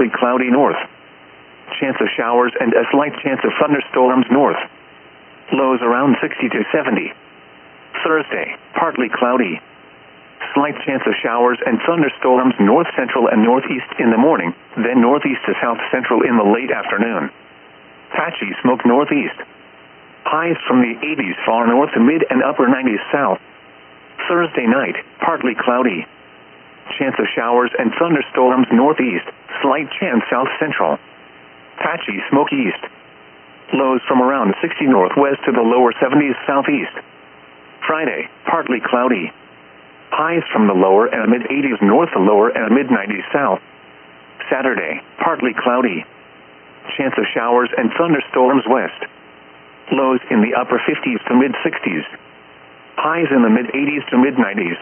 mostly cloudy north. Chance of showers and a slight chance of thunderstorms north. Lows around 60 to 70. Thursday, partly cloudy. Slight chance of showers and thunderstorms north central and northeast in the morning, then northeast to south central in the late afternoon. Patchy smoke northeast. Highs from the 80s far north to mid and upper 90s south. Thursday night, partly cloudy. Chance of showers and thunderstorms northeast, slight chance south central. Patchy smoke east. Lows from around 60 northwest to the lower 70s southeast. Friday, partly cloudy. Highs from the lower and mid-80s north to lower and mid-90s south. Saturday, partly cloudy. Chance of showers and thunderstorms west. Lows in the upper 50s to mid-60s. Highs in the mid-80s to mid-90s.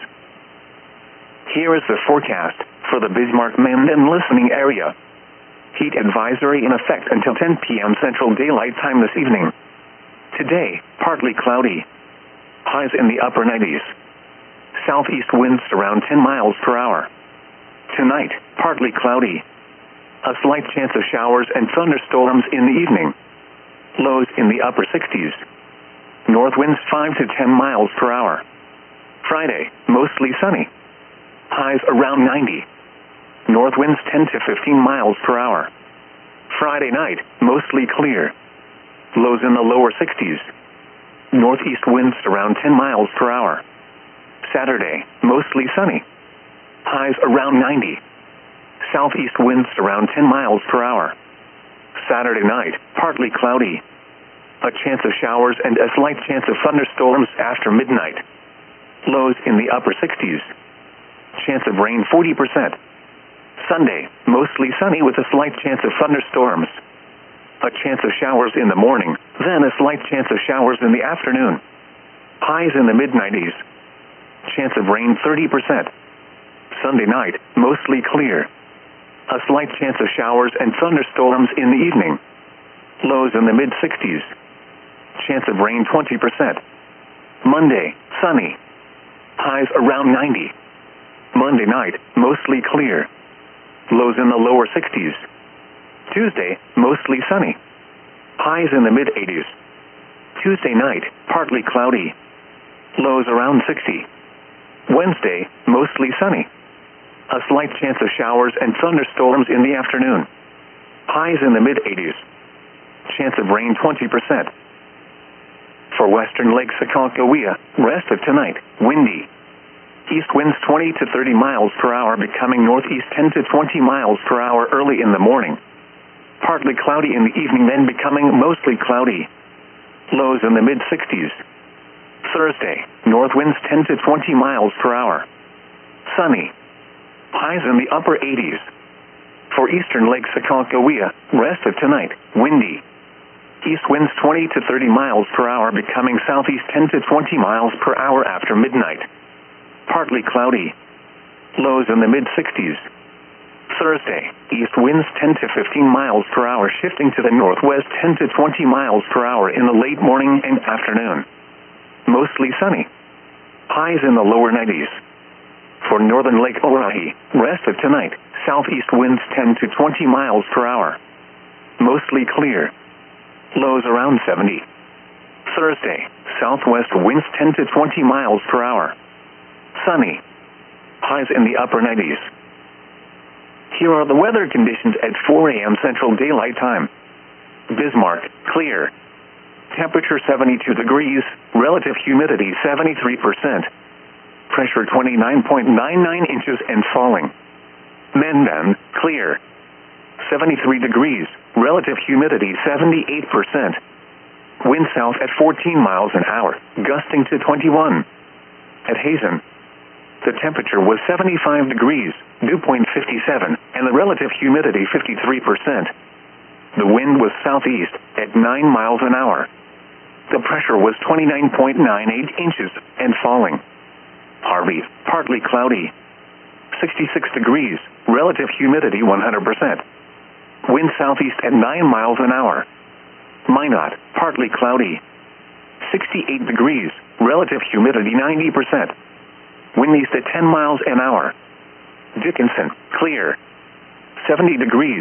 Here is the forecast for the Bismarck-Minden listening area. Heat advisory in effect until 10 p.m. Central Daylight Time this evening. Today, partly cloudy. Highs in the upper 90s. Southeast winds around 10 miles per hour. Tonight, partly cloudy. A slight chance of showers and thunderstorms in the evening. Lows in the upper 60s. North winds 5 to 10 miles per hour. Friday, mostly sunny. Highs around 90. North winds 10 to 15 miles per hour. Friday night, mostly clear. Lows in the lower 60s. Northeast winds around 10 miles per hour. Saturday, mostly sunny. Highs around 90. Southeast winds around 10 miles per hour. Saturday night, partly cloudy. A chance of showers and a slight chance of thunderstorms after midnight. Lows in the upper 60s. Chance of rain 40%. Sunday, mostly sunny with a slight chance of thunderstorms. A chance of showers in the morning, then a slight chance of showers in the afternoon. Highs in the mid-90s. Chance of rain 30%. Sunday night, mostly clear. A slight chance of showers and thunderstorms in the evening. Lows in the mid-60s. Chance of rain 20%. Monday, sunny. Highs around 90. Monday night, mostly clear. Lows in the lower 60s. Tuesday, mostly sunny. Highs in the mid-80s. Tuesday night, partly cloudy. Lows around 60. Wednesday, mostly sunny. A slight chance of showers and thunderstorms in the afternoon. Highs in the mid-80s. Chance of rain 20%. For western Lake Sakonkohia, rest of tonight, windy. East winds 20 to 30 miles per hour becoming northeast 10 to 20 miles per hour early in the morning. Partly cloudy in the evening then becoming mostly cloudy. Lows in the mid-60s. Thursday, north winds 10 to 20 miles per hour. Sunny. Highs in the upper 80s. For eastern Lake Sakonkohia, rest of tonight, windy. East winds 20 to 30 miles per hour becoming southeast 10 to 20 miles per hour after midnight. Partly cloudy. Lows in the mid-60s. Thursday, east winds 10 to 15 miles per hour shifting to the northwest 10 to 20 miles per hour in the late morning and afternoon. Mostly sunny. Highs in the lower 90s. For northern Lake Oahe, rest of tonight, southeast winds 10 to 20 miles per hour. Mostly clear. Lows around 70. Thursday, southwest winds 10 to 20 miles per hour. Sunny. Highs in the upper 90s. Here are the weather conditions at 4 a.m. Central Daylight Time. Bismarck, clear. Temperature 72 degrees, relative humidity 73%. Pressure 29.99 inches and falling. Minden, clear. 73 degrees, relative humidity 78%. Wind south at 14 miles an hour, gusting to 21. At Hazen, the temperature was 75 degrees, dew point 57, and the relative humidity 53%. The wind was southeast at 9 miles an hour. The pressure was 29.98 inches and falling. Harvey, partly cloudy. 66 degrees, relative humidity 100%. Wind southeast at 9 miles an hour. Minot, partly cloudy. 68 degrees, relative humidity 90%. Wind east at 10 miles an hour. Dickinson, clear. 70 degrees.